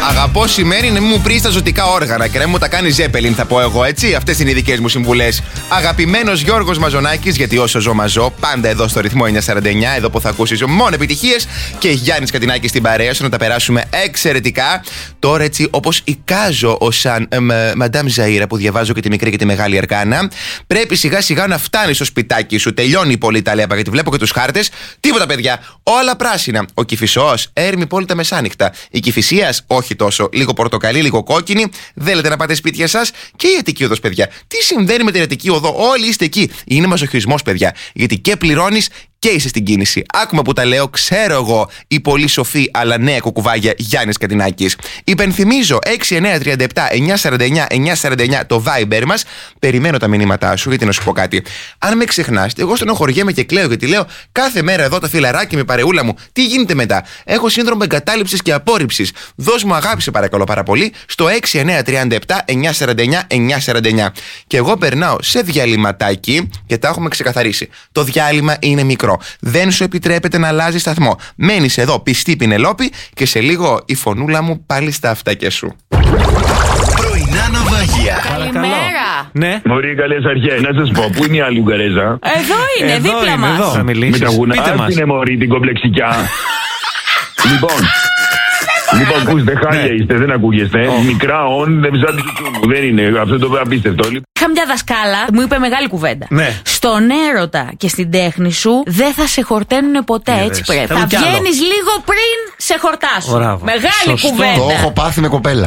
Αγαπώ σημαίνει να μην μου πρίσει τα ζωτικά όργανα και να μην μου τα κάνει Ζέπελιν, θα πω εγώ, έτσι. Αυτές είναι οι δικές μου συμβουλές. Αγαπημένος Γιώργος Μαζονάκης, γιατί όσο ζω μαζώ, πάντα εδώ στο ρυθμό 949, εδώ που θα ακούσεις μόνο επιτυχίες. Και Γιάννης Κατινάκης στην παρέα σου, να τα περάσουμε εξαιρετικά. Τώρα, έτσι, όπως εικάζω ως Μαντάμ Ζαΐρα που διαβάζω και τη μικρή και τη μεγάλη αρκάνα, πρέπει σιγά σιγά να φτάνει στο σπιτάκι σου. Τελειώνει η πολύ ταλέπα, γιατί βλέπω και τους χάρτες. Τίποτα, παιδιά. Όλα πράσινα. Ο Κηφισός, έρημη πόλη τα μεσάνυχτα. Η Κηφισίας, όχι τόσο. Λίγο πορτοκαλί, λίγο κόκκινη. Θέλετε να πάτε σπίτια σας. Και η Αττική Οδός, παιδιά. Τι συμβαίνει με την Αττική Οδό? Όλοι είστε εκεί. Είναι μαζοχισμός, παιδιά. Γιατί και πληρώνεις και είσαι στην κίνηση. Άκουμε που τα λέω, ξέρω εγώ, η πολύ σοφή αλλά νέα κουκουβάγια Γιάννης Κατινάκης. Υπενθυμίζω 6937-949-949 το Viber μας. Περιμένω τα μηνύματά σου, γιατί να σου πω κάτι. Αν με ξεχνάς, εγώ στενοχωριέμαι και κλαίω, γιατί λέω κάθε μέρα εδώ τα φιλαράκι με παρεούλα μου. Τι γίνεται μετά? Έχω σύνδρομο εγκατάλειψης και απόρριψης. Δώσ' μου αγάπη, σε παρακαλώ πάρα πολύ, στο 6937-949-949. Και εγώ περνάω σε διαλυματάκι και τα έχουμε ξεκαθαρίσει. Το διάλειμμα είναι μικρό. Δεν σου επιτρέπεται να αλλάζει σταθμό. Μένεις εδώ πιστή Πινελόπη και σε λίγο η φωνούλα μου πάλι στα αυτάκια σου. Πρωινά ναυάγια. Καλημέρα. Ναι. Μωρή, καλές αρχές. Να σας πω, πού είναι η άλλη Ουγγαρέζα? Εδώ είναι, δίπλα μας. Εδώ θα Με μιλήσεις. τα γουνά. Πείτε μας. Είναι μωρή την κομπλεξικιά. Λοιπόν, ακούστε, χάλια είστε, δεν ακούγεστε. Μικρά όν, δεν ψάχνει του. Δεν είναι, αυτό το απίστευτο. Είχα μια δασκάλα, μου είπε μεγάλη κουβέντα. Ναι. Στον έρωτα και στην τέχνη σου δεν θα σε χορταίνουν ποτέ, έτσι πρέπει. Θα κι άλλο. βγαίνεις λίγο πριν σε χορτάσουν. Μπράβο. Μεγάλη Σωστό. κουβέντα. Το έχω πάθει με κοπέλα.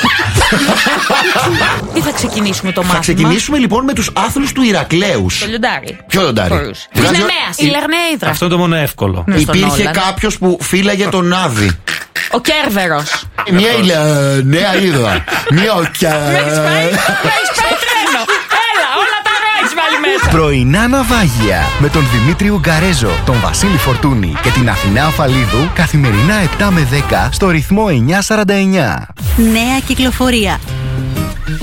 Τι θα ξεκινήσουμε το μάθημα? Θα ξεκινήσουμε λοιπόν με τους άθλους του Ηρακλέους. Το λιοντάρι. Ποιο λιοντάρι? Της Βγάζει- Νεμαίας, η Λερνέιδρα. Αυτό είναι το μόνο εύκολο. Ναι, στον Υπήρχε Όλαν. κάποιος που φύλαγε τον Άδη. Ο Κέρβερος. Μια νέα είδα. Μια Με έχεις πάει τρένο. Έλα, όλα τα ωραία έχεις βάλει μέσα. Πρωινά ναυάγια με τον Δημήτρη Ουγγαρέζο, τον Βασίλη Φορτούνη και την Αθηνά Αφαλίδου καθημερινά 7 με 10 στο ρυθμό 949. Νέα κυκλοφορία.